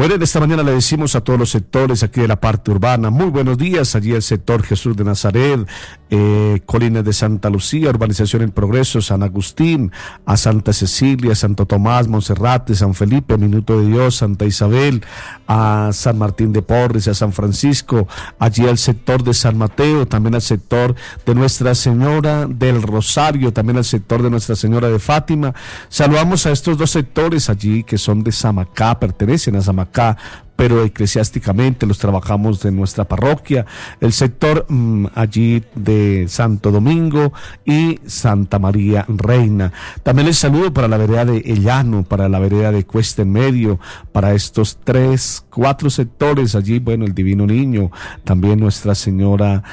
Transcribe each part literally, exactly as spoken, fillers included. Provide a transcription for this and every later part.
Bueno, en esta mañana le decimos a todos los sectores aquí de la parte urbana, muy buenos días, allí el sector Jesús de Nazaret, eh, Colinas de Santa Lucía, Urbanización El Progreso, San Agustín, a Santa Cecilia, Santo Tomás, Monserrate, San Felipe, Minuto de Dios, Santa Isabel, a San Martín de Porres, a San Francisco, allí al sector de San Mateo, también al sector de Nuestra Señora del Rosario, también al sector de Nuestra Señora de Fátima. Saludamos a estos dos sectores allí que son de Samacá, pertenecen a Samacá, acá, pero eclesiásticamente los trabajamos de nuestra parroquia, el sector mmm, allí de Santo Domingo y Santa María Reina. También les saludo para la vereda de El Llano, para la vereda de Cuesta en Medio, para estos tres, cuatro sectores allí, bueno, el Divino Niño, también Nuestra Señora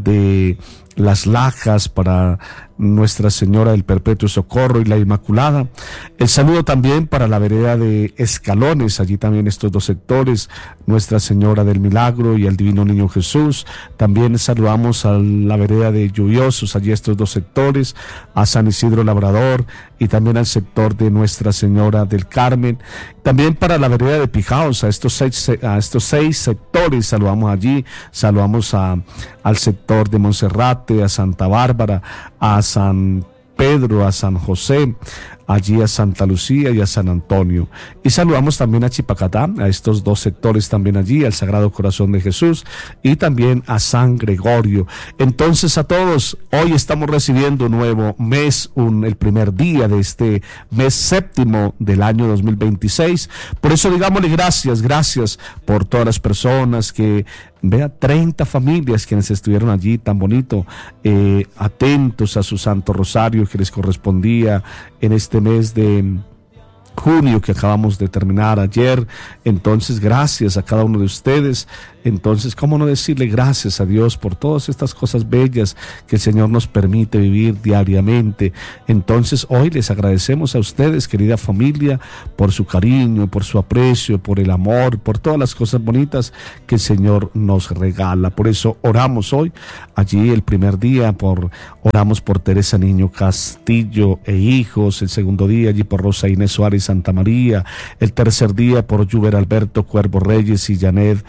de Las Lajas, para Nuestra Señora del Perpetuo Socorro y la Inmaculada. El saludo también para la vereda de Escalones, allí también estos dos sectores, Nuestra Señora del Milagro y al Divino Niño Jesús. También saludamos a la vereda de Lluviosos, allí estos dos sectores, a San Isidro Labrador y también al sector de Nuestra Señora del Carmen. También para la vereda de Pijaos, a estos seis, a estos seis sectores saludamos allí, saludamos a, al sector de Monserrate, a Santa Bárbara, a San Pedro, a San José, allí a Santa Lucía y a San Antonio. Y saludamos también a Chipacatá, a estos dos sectores también allí, al Sagrado Corazón de Jesús y también a San Gregorio. Entonces a todos, hoy estamos recibiendo un nuevo mes, un, el primer día de este mes séptimo del año dos mil veintiséis. Por eso digámosle gracias, gracias por todas las personas que, vea, treinta familias quienes estuvieron allí tan bonito, eh, atentos a su Santo Rosario que les correspondía en este mes de junio que acabamos de terminar ayer. Entonces gracias a cada uno de ustedes. Entonces, ¿cómo no decirle gracias a Dios por todas estas cosas bellas que el Señor nos permite vivir diariamente? Entonces, hoy les agradecemos a ustedes, querida familia, por su cariño, por su aprecio, por el amor, por todas las cosas bonitas que el Señor nos regala. Por eso oramos hoy, allí el primer día, por oramos por Teresa Niño Castillo e hijos, el segundo día allí por Rosa Inés Suárez Santa María, el tercer día por Juber Alberto Cuervo Reyes y Janet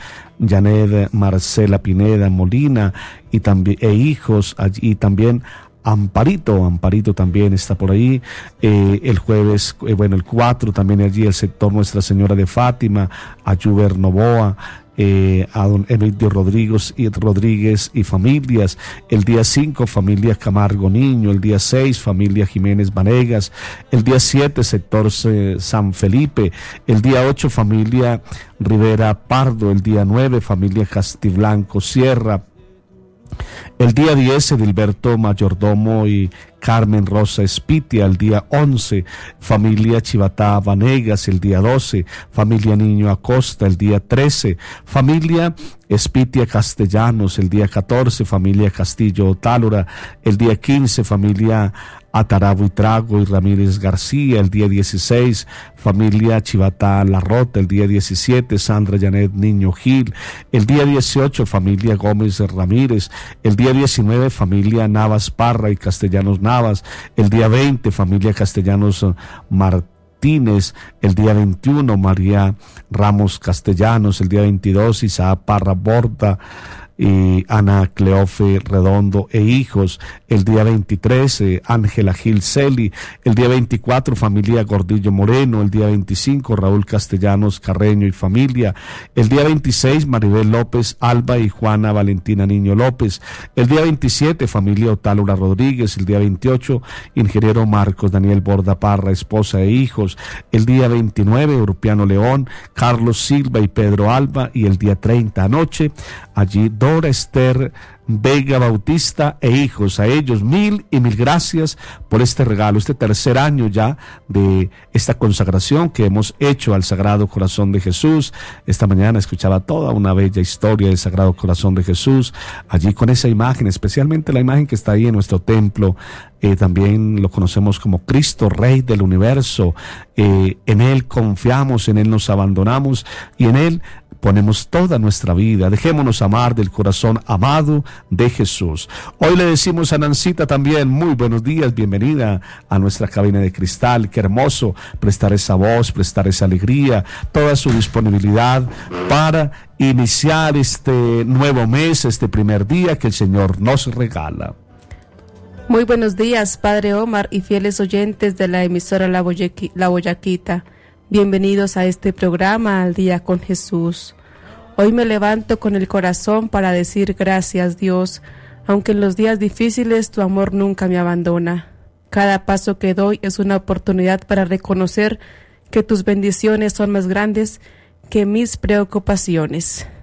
Janet Marcela Pineda Molina y también e hijos allí, y también Amparito, Amparito también está por ahí, eh, el jueves, eh, bueno, el cuatro también allí el sector Nuestra Señora de Fátima, a Juber Novoa, Eh, a don Emilio Rodríguez y, Rodríguez y familias, el día cinco familia Camargo Niño, el día seis familia Jiménez Vanegas, el día siete sector eh, San Felipe, el día ocho familia Rivera Pardo, el día nueve familia Castiblanco Sierra, el día diez Edilberto Mayordomo y Carmen Rosa Espitia, el día once familia Chivatá Vanegas, el día doce familia Niño Acosta, el día trece familia Espitia Castellanos, el día catorce familia Castillo Otálora, el día quince familia Atarabo y Trago y Ramírez García, el día dieciséis familia Chivatá Larrota, el día diecisiete Sandra Janet Niño Gil, el día dieciocho familia Gómez Ramírez, el día diecinueve familia Navas Parra y Castellanos Navas, el día veinte familia Castellanos Martínez, el día veintiuno María Ramos Castellanos, el día veintidós Isaac Parra Borda y Ana Cleofe Redondo e hijos, el día veintitrés eh, Ángela Gil Celi, el día veinticuatro familia Gordillo Moreno, el día veinticinco Raúl Castellanos Carreño y familia, el día veintiséis Maribel López Alba y Juana Valentina Niño López, el día veintisiete familia Otálora Rodríguez, el día veintiocho ingeniero Marcos Daniel Borda Parra, esposa e hijos, el día veintinueve Urpiano León, Carlos Silva y Pedro Alba, y el día treinta anoche allí Dora Esther Vega Bautista e hijos. A ellos mil y mil gracias por este regalo, este tercer año ya de esta consagración que hemos hecho al Sagrado Corazón de Jesús. Esta mañana escuchaba toda una bella historia del Sagrado Corazón de Jesús, allí con esa imagen, especialmente la imagen que está ahí en nuestro templo. Eh, también lo conocemos como Cristo Rey del Universo. Eh, en Él confiamos, en Él nos abandonamos y en Él ponemos toda nuestra vida. Dejémonos amar del corazón amado de Jesús. Hoy le decimos a Nancita también, muy buenos días, bienvenida a nuestra cabina de cristal. Qué hermoso prestar esa voz, prestar esa alegría, toda su disponibilidad para iniciar este nuevo mes, este primer día que el Señor nos regala. Muy buenos días, Padre Omar y fieles oyentes de la emisora La, Boyequi, La Boyaquita. Bienvenidos a este programa Al Día con Jesús. Hoy me levanto con el corazón para decir gracias, Dios, aunque en los días difíciles tu amor nunca me abandona. Cada paso que doy es una oportunidad para reconocer que tus bendiciones son más grandes que mis preocupaciones.